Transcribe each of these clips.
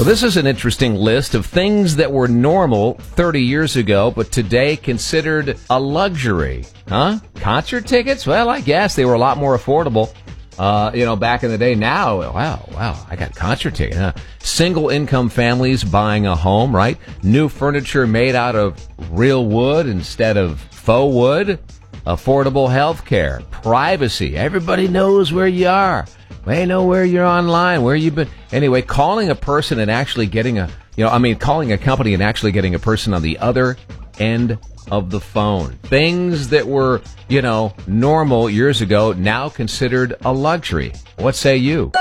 Well, this is an interesting list of things that were normal 30 years ago, but today considered a luxury. Huh? Concert tickets? Well, I guess they were a lot more affordable. Back in the day. Now, wow, I got concert tickets. Huh? Single income families buying a home, right? New furniture made out of real wood instead of faux wood. Affordable health care. Privacy. Everybody knows where you are. They know where you're online, where you've been. Anyway, calling a person and actually getting calling a company and actually getting a person on the other end of the phone. Things that were, normal years ago, now considered a luxury. What say you?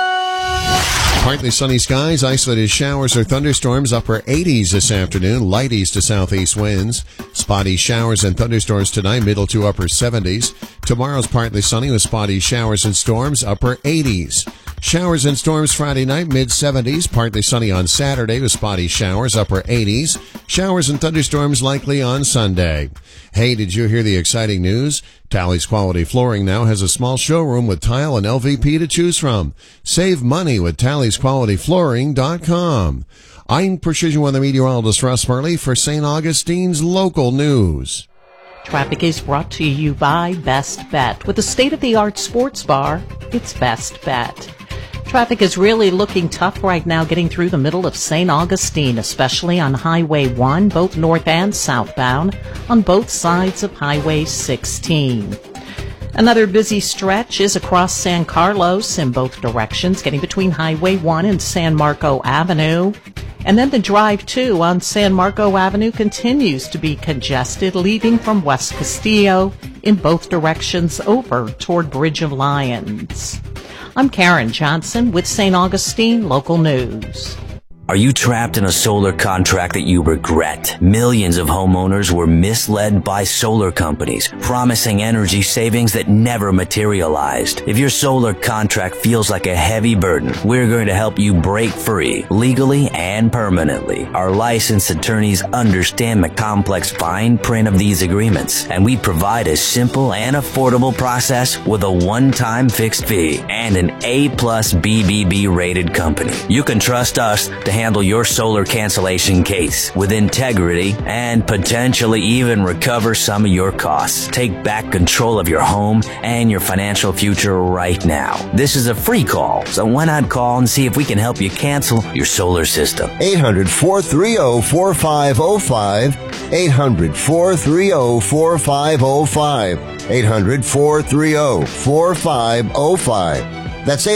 Partly sunny skies, isolated showers or thunderstorms, upper 80s this afternoon, light east to southeast winds. Spotty showers and thunderstorms tonight, middle to upper 70s. Tomorrow's partly sunny with spotty showers and storms, upper 80s. Showers and storms Friday night, mid-70s. Partly sunny on Saturday with spotty showers, upper 80s. Showers and thunderstorms likely on Sunday. Hey, did you hear the exciting news? Tally's Quality Flooring now has a small showroom with tile and LVP to choose from. Save money with TallysQualityFlooring.com. I'm Precision Weather Meteorologist Russ Murley for St. Augustine's local news. Traffic is brought to you by Best Bet. With a state-of-the-art sports bar, it's Best Bet. Traffic is really looking tough right now getting through the middle of St. Augustine, especially on Highway 1, both north and southbound, on both sides of Highway 16. Another busy stretch is across San Carlos in both directions, getting between Highway 1 and San Marco Avenue. And then the Drive 2 on San Marco Avenue continues to be congested, leading from West Castillo in both directions over toward Bridge of Lions. I'm Karen Johnson with St. Augustine Local News. Are you trapped in a solar contract that you regret? Millions of homeowners were misled by solar companies, promising energy savings that never materialized. If your solar contract feels like a heavy burden, we're going to help you break free, legally and permanently. Our licensed attorneys understand the complex fine print of these agreements, and we provide a simple and affordable process with a one-time fixed fee and an A+ BBB rated company. You can trust us to handle your solar cancellation case with integrity and potentially even recover some of your costs. Take back control of your home and your financial future right now. This is a free call, so why not call and see if we can help you cancel your solar system? 800-430-4505. 800-430-4505. 800-430-4505. That's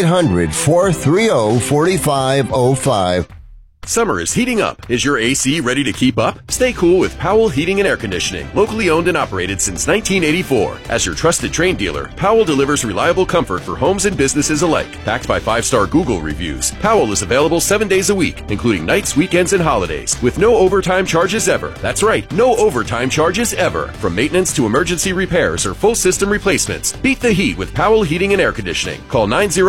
800-430-4505. Summer is heating up. Is your AC ready to keep up? Stay cool with Powell Heating and Air Conditioning, locally owned and operated since 1984. As your trusted Trane dealer, Powell delivers reliable comfort for homes and businesses alike. Backed by 5-star Google reviews, Powell is available 7 days a week, including nights, weekends, and holidays, with no overtime charges ever. That's right, no overtime charges ever. From maintenance to emergency repairs or full system replacements, beat the heat with Powell Heating and Air Conditioning. Call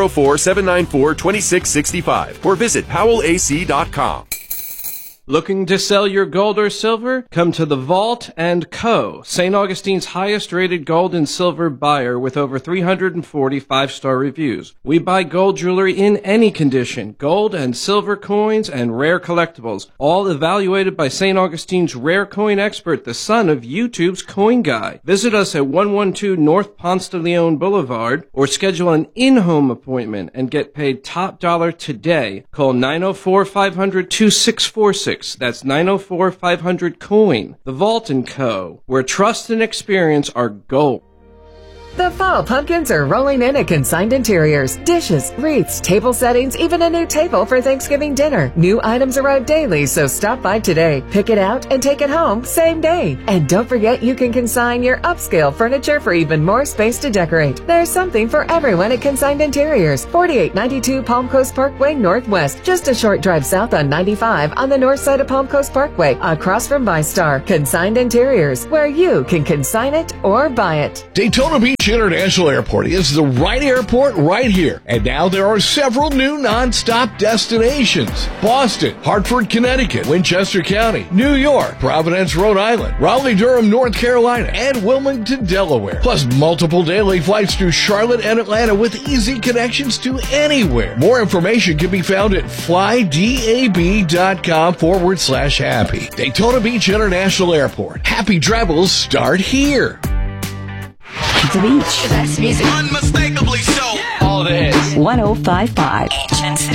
904-794-2665 or visit powellac.com. Looking to sell your gold or silver? Come to The Vault & Co., St. Augustine's highest-rated gold and silver buyer with over 340 5-star reviews. We buy gold jewelry in any condition, gold and silver coins and rare collectibles, all evaluated by St. Augustine's rare coin expert, the son of YouTube's Coin Guy. Visit us at 112 North Ponce de Leon Boulevard or schedule an in-home appointment and get paid top dollar today. Call 904-500-2646. That's 904-500-COIN. The Vault & Co., where trust and experience are gold. The fall pumpkins are rolling in at Consigned Interiors. Dishes, wreaths, table settings, even a new table for Thanksgiving dinner. New items arrive daily, so stop by today. Pick it out and take it home same day. And don't forget you can consign your upscale furniture for even more space to decorate. There's something for everyone at Consigned Interiors. 4892 Palm Coast Parkway Northwest. Just a short drive south on 95 on the north side of Palm Coast Parkway, across from ViStar. Consigned Interiors, where you can consign it or buy it. Daytona Beach Beach International Airport is the right airport right here. And now there are several new non-stop destinations. Boston, Hartford, Connecticut, Winchester County, New York, Providence, Rhode Island, Raleigh-Durham, North Carolina, and Wilmington, Delaware. Plus multiple daily flights to Charlotte and Atlanta with easy connections to anywhere. More information can be found at flydab.com/happy. Daytona Beach International Airport. Happy travels start here. The Beach. Best music. Unmistakably so. All the hits. 105.5 Ancient City.